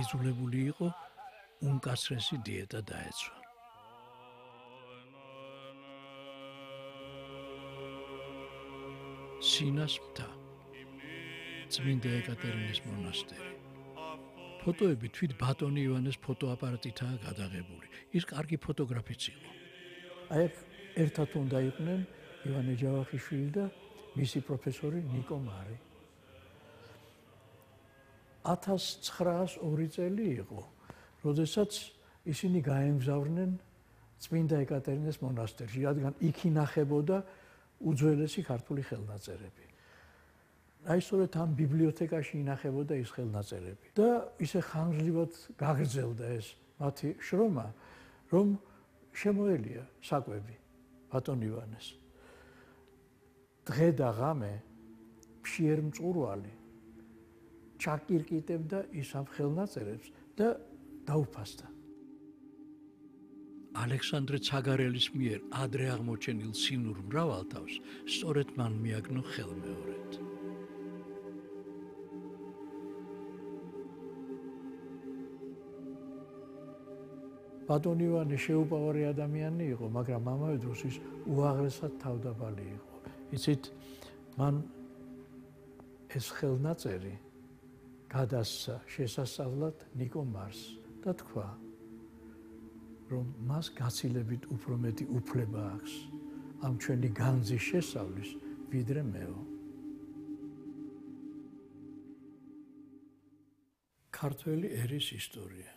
დაძულებული იყო, უმკაცრესი დიეტა დაეცვა. სინას მთა, წმინდა ეკატერინეს მონასტერი. ფოტოები თვით ბატონი ივანეს ფოტოაპარატითაა გადაღებული. ის კარგი ფოტოგრაფიც იყო. აი ერთად უნდა იყვნენ ივანე ჯავახიშვილი და მისი პროფესორი ნიკო მარი. 1902 წელი იყო, როდესაც ისინი გაემგზავრნენ წმინდა ეკატერინეს მონასტერში, რადგან იქ ინახებოდა უძველესი ქართული ხელნაწერები. აი სწორედ ამ ბიბლიოთეკაში ინახებოდა ის ხელნაწერები და ისე ხანგრძლივად გაგრძელდა ეს მათი შრომა, რომ შემოელია საკვები ბატონ ივანეს. დღე და ღამე ფშიერ-მწყურვალი ჩაკირკიტებდა ის ამ ხელნაწერებს და დაუფასდა. ალექსანდრე ცაგარელის მიერ ადრე აღმოჩენილ სინურ მრავალთავს სწორედ მან მიაგნო ხელმეორედ. ბატონ ივანე შეუპოვარი ადამიანი იყო, მაგრამ ამავე დროს ის უაღრესად თავდაბალი იყო. იცით, მან ეს ხელნაწერი გადასცა შესასწავლად ნიკო მარს და თქვა, რომ მას გაცილებით უფრო მეტი უფლება აქვს ამ ჩვენი განძის შესწავლის, ვიდრე მეო. ქართველი ერის ისტორია.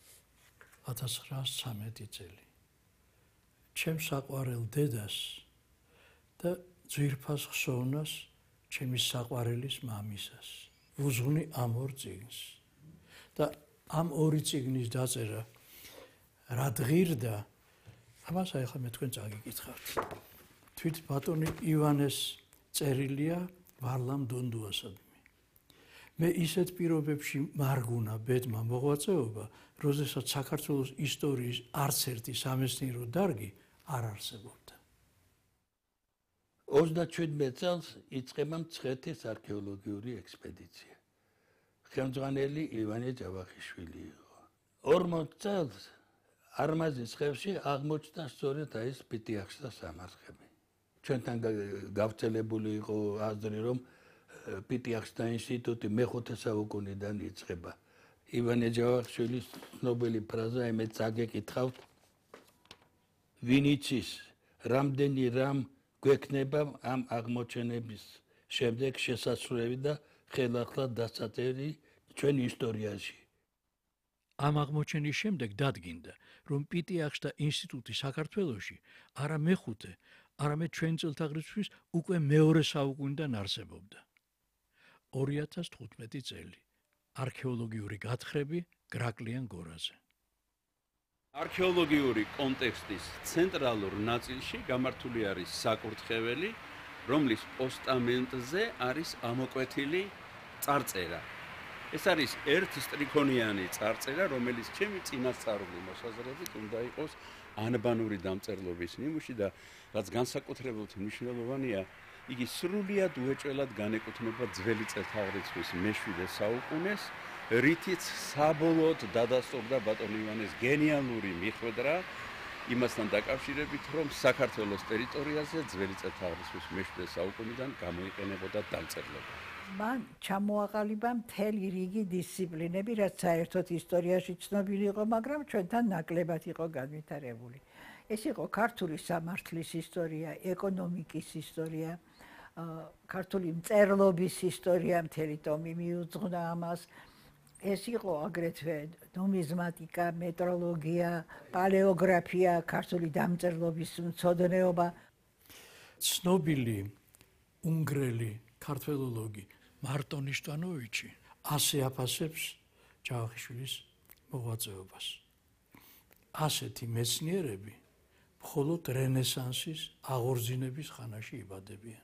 1913 წელი. ჩემს საყვარელ დედას და ძვირფას ხსოვნას ჩემი საყვარელის მამისას. ვუძღვნი ამ ორ წიგნს. და ამ ორი წიგნის დაწერა რა დღირდა, ამას ახლა მე თქვენ წაგიკითხავთ. თვით ბატონი ივანეს წერილია ვარლამ დონდუასადმი. მე ისეთ პირობებში მარგუნა ბედმა მოღვაწეობა, როდესაც საქართველოს ისტორიის არც ერთი სამეცნიერო დარგი არ არსებობდა. 37 წელს იწყება მცხეთის არქეოლოგიური ექსპედიცია. ხელმძღვანელი ივანე ჯავახიშვილი იყო. 40 წელს არმაზის ხევში აღმოჩნდა სწორედ ეს პიტიახშთა სამარხები. ჩვენთან გავრცელებული იყო აზრი, რომ პიტიახშთა ინსტიტუტი მე-5 საუკუნიდან იწყება. ივანე ჯავახიშვილის ცნობილი ფრაზა იმეც აგეკითხავთ, ვინ იცის, რამდენი რამ გვექნება ამ აღმოჩენების შემდეგ შესასვლელი და ხელახლა დასაწერი ჩვენ ისტორიაში. ამ აღმოჩენის შემდეგ დადგინდა, რომ პიტიახშთა ინსტიტუტი საქართველოში არა მე-5, არამედ ჩვენ წელთაღრიცხვის უკვე მეორე საუკუნიდან არსებობდა. 2015 წელი. არქეოლოგიური გათხრები გრაკლიან გორაზე. არქეოლოგიური კონტექსტის ცენტრალურ ნაწილში გამართული არის საკურთხეველი, რომლის პოსტამენტზე არის ამოკვეთილი წარწერა. ეს არის ერთი სტრიქონიანი წარწერა, რომელიც ჩემი წინასწარული მოსაზრებით უნდა იყოს ანბანური დამწერლობის ნიმუში და რაც განსაკუთრებულად მნიშვნელოვანია, იგი სრულიად უეჭველად განეკუთვნება ძველი წელთაღრიცხვის მე-7 საუკუნეს, რითიც საბოლოოდ დადასტურდა ბატონ ივანეს გენიალური მიხვედრა იმასთან დაკავშირებით, რომ საქართველოს ტერიტორიაზე ძველი წელთაღრიცხვის მე-7 საუკუნიდან გამოიყენებოდა დამწერლობა. მან ჩამოაყალიბა მთელი რიგი დისციპლინები, რაც საერთოდ ისტორიაში ცნობილი იყო, მაგრამ ჩვენთან ნაკლებად იყო განვითარებული. ეს იყო ქართული სამართლის ისტორია, ეკონომიკის ისტორია, ქართული მწერლობის ისტორია, მთელი ტომი მიუძღვნა ამას. ეს იყო აგრეთვე ნუმიზმატიკა, მეტროლოგია, პალეოგრაფია, ქართული დამწერლობის მცოდნეობა. ცნობილი უნგრელი ქართველოლოგი მარტონ იშტვანოვიჩი ასე აფასებს ჯავახიშვილის მოღვაწეობას. ასეთი მეცნიერები მხოლოდ რენესანსის აღორძინების ხანაში იბადებიან.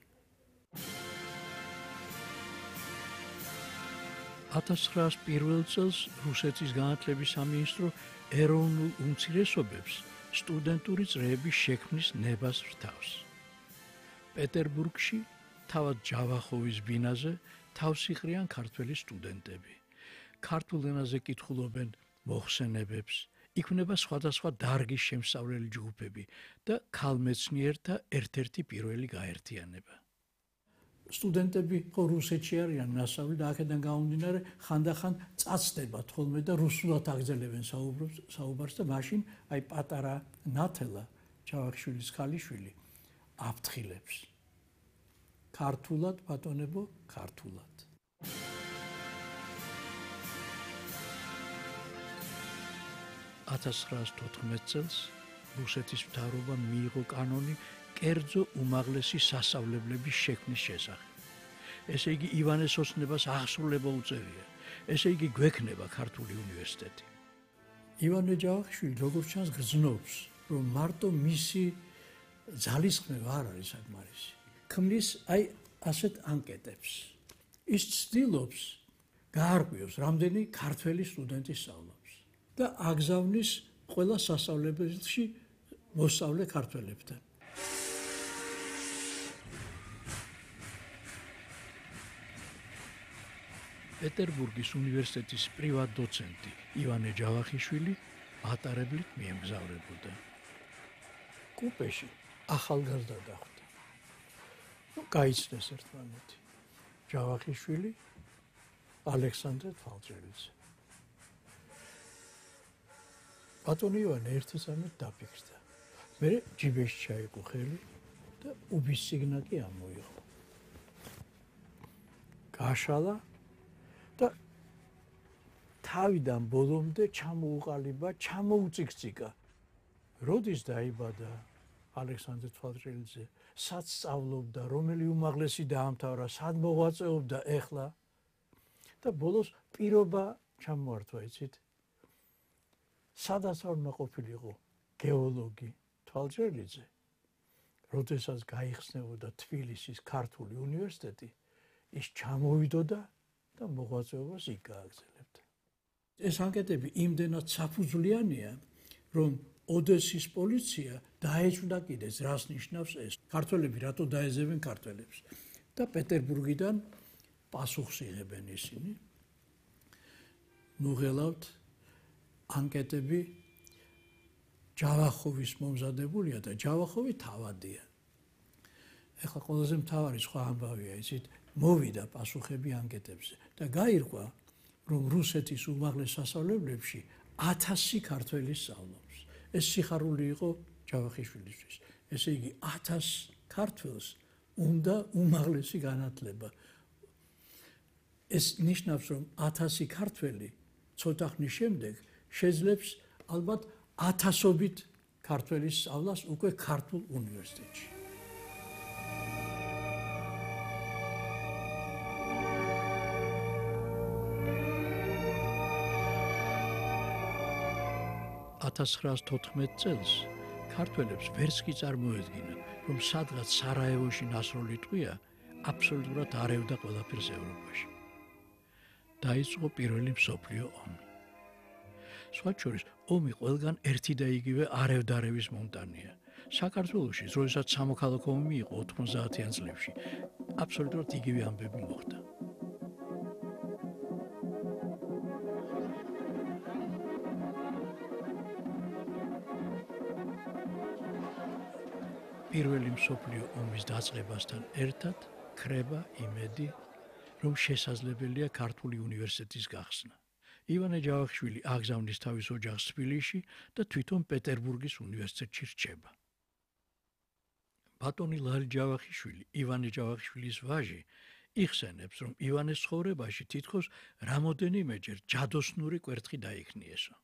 1901 წელს რუსეთის განათლების სამინისტრო ეროვნულ უმცირესობებს სტუდენტური წრეების შექმნის ნებას რთავს. პეტერბურგში თავად ჯავახოვის ბინაზე თავს იყრიან ქართველი სტუდენტები. ქართულ ენაზე კითხულობენ მოხსენებებს, იქმნება სხვადასხვა დარგის შემსწავლელი ჯგუფები და ქალმეცნიერთა ერთ-ერთი პირველი გაერთიანება. სტუდენტები რუსეთში არიან ნასავლი და აქედან გამომდინარე ხანდახან წაცდება თოლმე და რუსულად აგრძელებენ საუბარს და მაშინ აი პატარა ნათელა ჯავახიშვილის ქალიშვილი აფრთხილებს. ქართულად ბატონებო, ქართულად. 1914 წელს რუსეთის მთავრობამ მიიღო კანონი კერძო უმაღლესი სასწავლებლების შექმნის შესახებ. ესე იგი ივანეს ოცნებას აღსრულება უწევია. ესე იგი გვექნება ქართული უნივერსიტეტი. ივანე ჯავახიშვილი როგორც ჩანს გრძნობს, რომ მარტო მისი ძალისხმევა არ არის საკმარისი. ქმნის აი ასეთ ანკეტებს. ის ცდილობს გაარკვიოს, რამდენი ქართველი სტუდენტი სწავლობს და აგზავნის ყველა სასწავლებელში მოსწავლე ქართველებთან. პეტერბურგის უნივერსიტეტის პრივატ დოცენტი ივანე ჯავახიშვილი ატარებლით მიემგზავრებოდა. კუპეში ახალგაზრდა დახვდა. გაიცნეს ერთმანეთი. ჯავახიშვილი, ალექსანდრე თვალჭრელიძე. ბატონი ივანე ერთი სამით დაფიქრდა. მე ჯიბეში ჩაიყო ხელი და უბის სიგნაკი ამოიღო. გაშალა და თავიდან ბოლომდე ჩამოუყალიბა, ჩამოუწიქციკა. როდის დაიბადა ალექსანდრე თვალჭრელიძე, სად სწავლობდა, რომელი უმაღლესი დაამთავრა, სად მოღვაწეობდა ეხლა და ბოლოს პირობა ჩამოართვა, იცით? სადაც არ უნდა ყოფილიყო გეოლოგი თვალჭრელიძე, როდესაც გაიხსნებოდა თბილისის ქართული უნივერსიტეტი, ის ჩამოვიდოდა და მოღვაწეობას იქ გააგრძელებდა. ეს ანკეტები იმდენად საფუძვლიანია, რომ ოდესის პოლიცია დაეჭვდა კიდეც, რას ნიშნავს ეს. ქართველები რატო დაეძებენ ქართველებს და პეტერბურგიდან პასუხს იღებენ ისინი. ნუღელავთ ანკეტები ჯავახოვის მომზადებულია და ჯავახოვი თავადია. ეხლა ყველაზე მთავარი სხვა ამბავია, იცით, მოვიდა პასუხები ანკეტებზე და გაირკვა, რომ რუსეთის უმაღლეს სასწავლებლებში 1000 ქართველი სწავლობს. ეს სიხარული იყო ჯავახიშვილისთვის. ესე იგი 1000 ქართველს უნდა უმაღლესი განათლება. ეს ნიშნავს, რომ 1000 ქართველი ცოტა ხნის შემდეგ შეძლებს ალბათ 1000-ობით ქართველის სწავლას უკვე ქართულ უნივერსიტეტში. $1914 წელს ქართველებს ვერც კი წარმოედგინათ, რომ სადღაც სარაევოში ნასროლი ტყვია აბსოლუტურად არევდა ყველაფერს ევროპაში. დაიწყო პირველი მსოფლიო ომი. სხვათა შორის, ომი ყველგან ერთი და იგივე არევდარევის მომტანია. საქართველოში, როდესაც სამოქალაქო ომი იყო 90-იან წლებში, აბსოლუტურად იგივე ამბები მოხდა. პირველი მსოფლიო ომის დაწყებასთან ერთად ქრება იმედი, რომ შესაძლებელია ქართული უნივერსიტეტის გახსნა. ივანე ჯავახიშვილი აგზავნის თავის ოჯახს თბილისში და თვითონ პეტერბურგის უნივერსიტეტში რჩება. ბატონი ლალი ჯავახიშვილი, ივანე ჯავახიშვილის ვაჟი, იხსენებს, რომ ივანეს ცხოვრებაში თითქოს რამოდენიმეჯერ ჯადოსნური კვერთხი დაიქნიესო.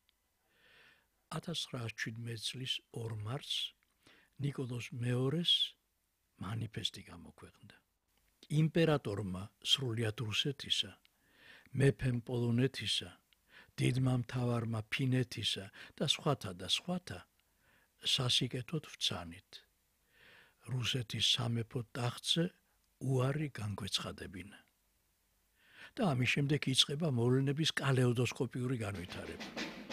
1917 წლის 2 მარტს ნიკოლოზ მეორეს მანიფესტი გამოქვეყნდა. იმპერატორმა სრულიად რუსეთისა, მეფემ პოლონეთისა, დიდმა მთავარმა ფინეთისა და სხვათა სასიკეთოდ ვცანით. რუსეთის სამეფო ტახტზე უარი განგვეცხადებინა. და ამის შემდეგ იწყება მოვლენების კალეიდოსკოპიური განვითარება.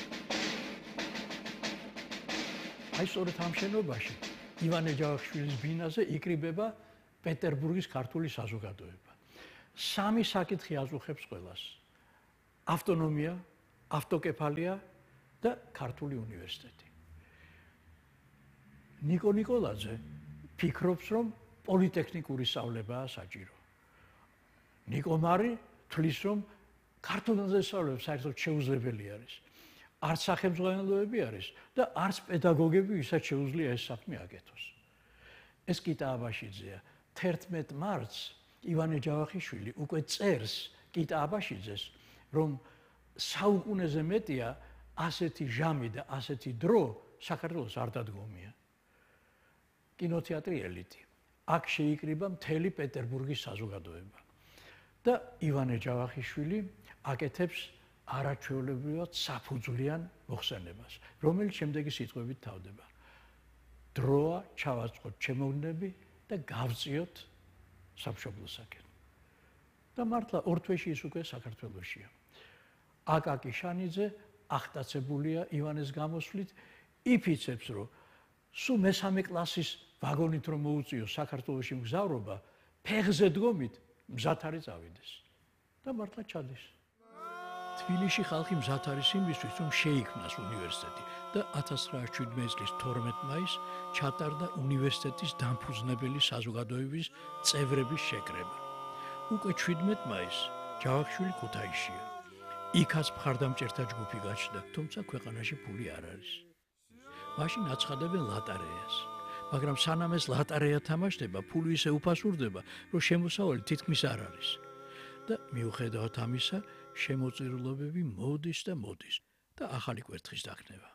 აი სწორედ ამ შენობაში ივანე ჯავახიშვილის ბინაზე იკრიბება პეტერბურგის ქართული საზოგადოება. 3 საკითხი აზუხებს ყველას. ავტონომია, ავტოკეფალია და ქართული უნივერსიტეტი. ნიკო ნიკოლაძე ფიქრობს, რომ პოლიტექნიკური სწავლებაა საჭირო. ნიკო მარი თვლის, რომ ქართულზე სწავლება საერთოდ შეუძლებელი არის. არც სახელმძღვანელოები არის და არც პედაგოგები, ვისაც შეუძლია ეს საქმე აკეთოს. ეს კიტა აბაშიძეა. 11 მარტს ივანე ჯავახიშვილი უკვე წერს კიტა აბაშიძეს, რომ საუკუნეზე მეტია ასეთი ჟამი და ასეთი დრო საქართველოს არ დადგომია. კინოთეატრი ელიტი. აქ შეიკრიბა მთელი პეტერბურგის საზოგადოება. და ივანე ჯავახიშვილი აკეთებს არაჩვეულებრივად საფუძვლიან მოხსენებას, რომელიც შემდეგი სიტყვებით თავდება. დროა ჩავაწყოთ ჩემოვნები და გავწიოთ სამშობლოსაკენ. და მართლა ორ თვეში ის უკვე საქართველოშია. აკაკი შანიძე ახტაცებულია ივანეს გამოსვლით, იფიცებს, რომ სულ მესამე კლასის ვაგონით რომ მოუწიოს საქართველოში მგზავრობა, ფეხზე დგომით მზად არის წავიდეს. და მართლა ჩადის. თბილისში ხალხი მზად არის იმისთვის, რომ შეიქმნას უნივერსიტეტი და 1917 წლის 12 მაისს ჩატარდა უნივერსიტეტის დამფუძნებელი საზოგადოების წევრების შეკრება. უკვე 17 მაისს ჯავახიშვილი ქუთაისშია. იქაც მხარდამჭერთა ჯგუფი გაჩნდა, თუმცა ქვეყანაში ფული არ არის. მაშინ აცხადებენ ლატარეას, მაგრამ სანამ ეს ლატარეა თამაშდება, ფული ისე უფასურდება, რომ შემოსავალი თითქმის არ არის. და მიუხედავად ამისა, შემოწირულობები მოდის და მოდის და ახალი კვერთხის დაქნება.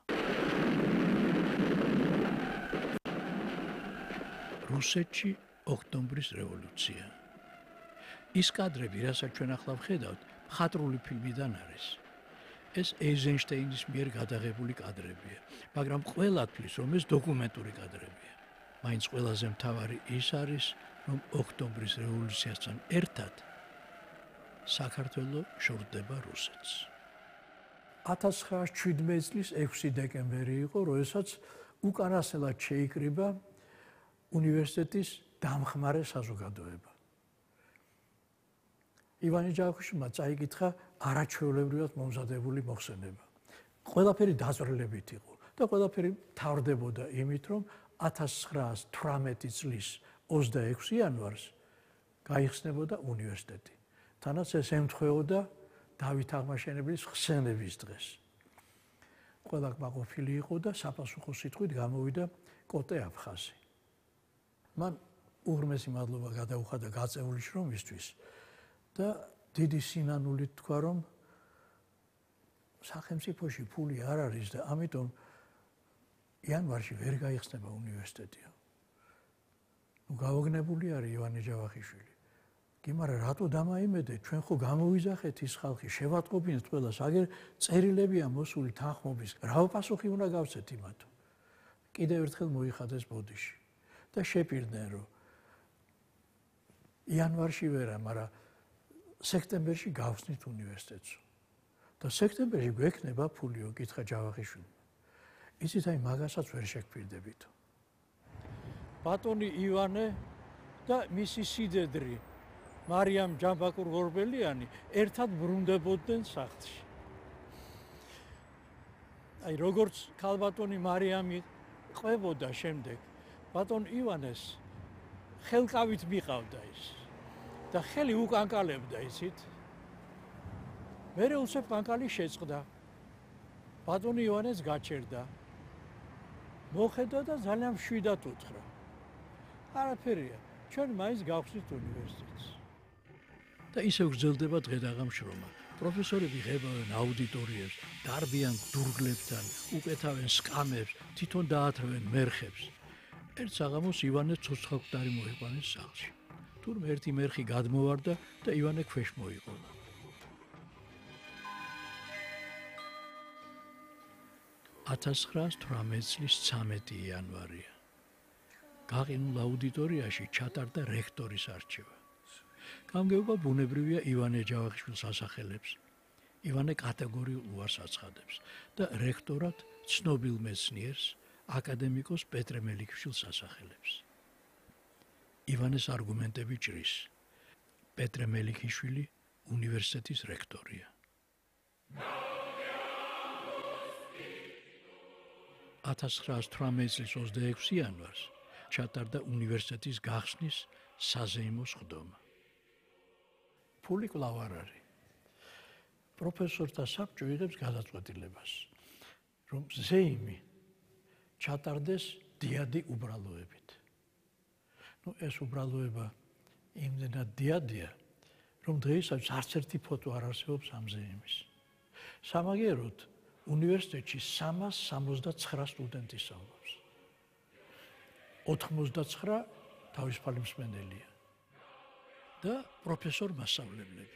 რუსეთში ოქტომბრის რევოლუცია. ის კადრები, რასაც ჩვენ ახლა ვხედავთ, მხატვრული ფილმიდან არის. ეს ეიზენშტეინის მიერ გადაღებული კადრებია, მაგრამ ყველა თვლის, რომ ეს დოკუმენტური კადრებია. მაინც ყველაზე მთავარი ის არის, რომ ოქტომბრის რევოლუციასთან ერთად საქართველო შორდება რუსეთს. 1917 წლის 6 დეკემბერი იყო, როდესაც უკანასკნელად შეიკრიბა უნივერსიტეტის დამხმარე საზოგადოება. ივანე ჯავახიშვილმა წაიკითხა არაჩვეულებრივად მომზადებული მოხსენება. ყველაფერი დაწვრილებით იყო და ყველაფერი თავრდებოდა იმით, რომ 1918 წლის 26 იანვარს გაიხსნებოდა უნივერსიტეტი. თანაც ეს ემთხვეოდა დავით აღმაშენებლის ხსენების დღეს. ყველა კმაყოფილი იყო და საპასუხო სიტყვით გამოვიდა კოტე აფხაზი. მან უღრმესი მადლობა გადაუხადა გაწეული შრომისთვის და დიდი სინანულით თქვა, რომ სახელმწიფოში ფული არ არის და ამიტომ იანვარში ვერ გაიხსნება უნივერსიტეტი. გავოგნებული არის ივანე ჯავახიშვილი. კი, მაგრამ რატო დამაიმედეთ? ჩვენ ხო გამოვიძახეთ ის ხალხი, შევატყობინეთ ყველას, აგერ წერილებია მოსული თანხმობის. რა პასუხი უნდა გავცეთ იმათო? კიდევ ერთხელ მოიხადეს ბოდიში და შეპირდნენ, რომ იანვარში ვერა, მაგრამ სექტემბერში გავხსნით უნივერსიტეტს. და სექტემბერში გვექნება ფულიო, კითხა ჯავახიშვილმა. იცით, აი მაგასაც ვერ შეგფირდებითო. ბატონი ივანე და მისი სიდედრი მარიამ ჯამბაკურ-გორბელიანი ერთად ბრუნდებოდნენ სახლში. აი როგორც ქალბატონი მარიამი ყვებოდა შემდეგ, ბატონ ივანეს ხელკავით მიყავდა ის და ხელი უკანკალებდა, იცით? მერე უსებ კანკალი შეწყდა. ბატონი ივანეს გაჩერდა. მოხედა და ძალიან მშვიდად უთხრა. არაფერია, ჩვენ მაინც გავხსნით უნივერსიტეტს. და ისევ გრძელდება დღე-დაღამ შრომა. პროფესორები ღებავენ აუდიტორიებს, დარბიან დურგლებთან, უკეთავენ სკამებს, თვითონ დაათრევენ მერხებს. ერთ საღამოს ივანე ცოცხალკვდარი მოიყვანეს სახლში. თურმე ერთი მერხი გადმოვარდა და ივანე ქვეშ მოიყოლა. 1918 წლის 13 იანვარია. გაყინულ აუდიტორიაში ჩატარდა რექტორის არჩევა. გამგეობა ბუნებრივია ივანე ჯავახიშვილს ასახელებს. ივანე კატეგორიულ უარს აცხადებს და რექტორად ცნობილ მეცნიერს აკადემიკოს პეტრე მელიქიშვილს ასახელებს. ივანეს არგუმენტები ჭრის. პეტრე მელიქიშვილი უნივერსიტეტის რექტორია. წლის 26 იანვარს ჩატარდა უნივერსიტეტის გახსნის საზეიმო სხდომა. ფული კვლავ არ არის. პროფესორთა საბჭო იღებს გადაწყვეტილებას, რომ ზეიმი ჩატარდეს დიადი უბრალოებით. ეს უბრალოება იმდენად დიადია, რომ დღეისათვის არც ერთი ფოტო არ არსებობს ამ ზეიმის. სამაგიეროდ უნივერსიტეტში 369 სტუდენტი სწავლობს. 89 თავისუფალი მსმენელია და პროფესორ-მასწავლებლები.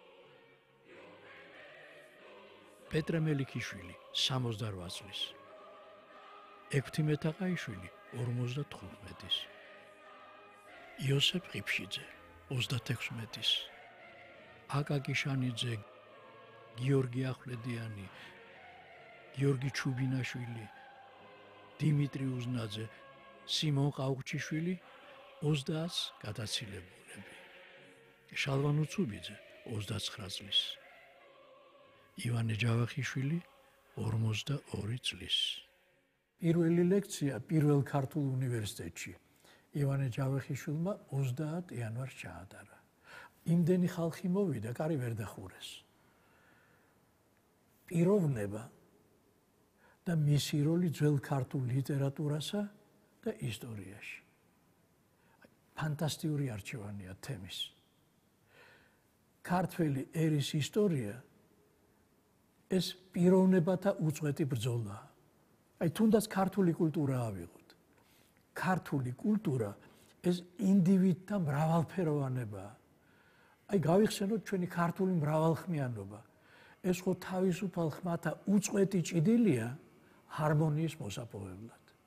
პეტრე მელიქიშვილი 68 წლის, ექვთიმე თაყაიშვილი 55-ის, იოსებ ყიფშიძე 36-ის, აკაკი შანიძე, გიორგი ახვლედიანი, გიორგი ჩუბინაშვილი, დიმიტრი უზნაძე, სიმონ ყაუქჩიშვილი 30 გადაცილებულები, შალვა ნუცუბიძე 29 წლის, ივანე ჯავახიშვილი 42 წლის. პირველი ლექცია პირველ ქართულ უნივერსიტეტში ივანე ჯავახიშვილმა 30 იანვარს ჩაატარა. იმდენი ხალხი მოვიდა, კარი ვერ დახურეს. პიროვნება და მისი როლი ძველ ქართულ ლიტერატურასა და ისტორიაში. ფანტასტიკური არჩევანია თემის. ქართველი ერის ისტორია ეს პიროვნებათა უწყვეტი ბრძოლაა. თუნდაც ქართული კულტურა ავიღოთ. ქართული კულტურა ეს ინდივიდთა მრავალფეროვანებაა. გავიხსენოთ ჩვენი ქართული მრავალხმიანობა. ეს ხო თავისუფალ ხმათა უწყვეტი ჭიდილია ჰარმონიის მოსაპოვებლად.